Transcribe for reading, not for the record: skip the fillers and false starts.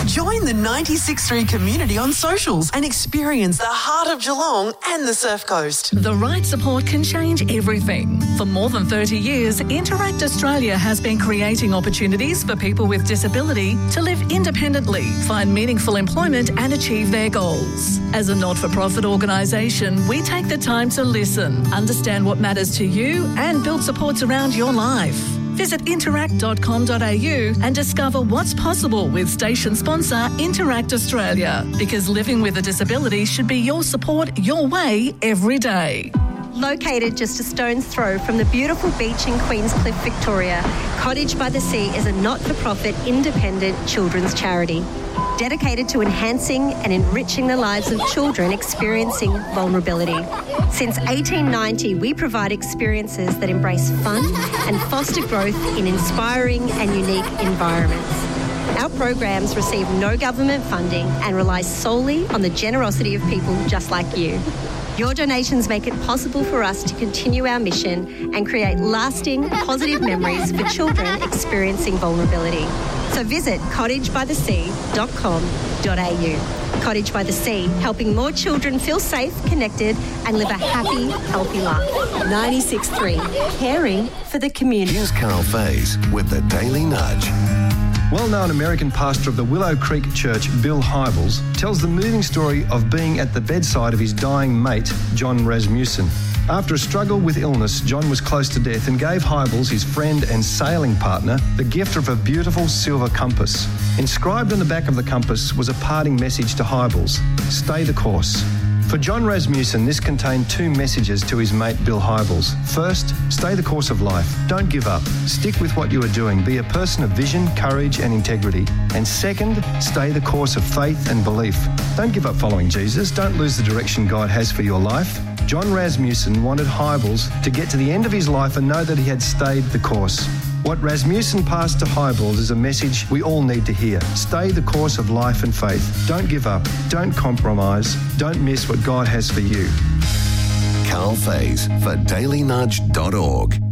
Join the 96.3 community on socials and experience the heart of Geelong and the Surf Coast. The right support can change everything. For more than 30 years, Interact Australia has been creating opportunities for people with disability to live independently, find meaningful employment and achieve their goals. As a not-for-profit organisation, we take the time to listen, understand what matters to you and build supports around your life. Visit interact.com.au and discover what's possible with station sponsor Interact Australia, because living with a disability should be your support your way every day. Located just a stone's throw from the beautiful beach in Queenscliff, Victoria, Cottage by the Sea is a not-for-profit independent children's charity dedicated to enhancing and enriching the lives of children experiencing vulnerability. Since 1890, we provide experiences that embrace fun and foster growth in inspiring and unique environments. Our programs receive no government funding and rely solely on the generosity of people just like you. Your donations make it possible for us to continue our mission and create lasting, positive memories for children experiencing vulnerability. So visit cottagebythesea.com.au. Cottage by the Sea, helping more children feel safe, connected and live a happy, healthy life. 96.3, caring for the community. Here's Carol Faze with the Daily Nudge. Well-known American pastor of the Willow Creek Church, Bill Hybels, tells the moving story of being at the bedside of his dying mate, John Rasmussen. After a struggle with illness, John was close to death and gave Hybels, his friend and sailing partner, the gift of a beautiful silver compass. Inscribed on the back of the compass was a parting message to Hybels: stay the course. For John Rasmussen, this contained two messages to his mate Bill Hybels. First, stay the course of life. Don't give up. Stick with what you are doing. Be a person of vision, courage and integrity. And second, stay the course of faith and belief. Don't give up following Jesus. Don't lose the direction God has for your life. John Rasmussen wanted Hybels to get to the end of his life and know that he had stayed the course. What Rasmussen passed to Hybels is a message we all need to hear. Stay the course of life and faith. Don't give up. Don't compromise. Don't miss what God has for you. Carl Faze for dailynudge.org.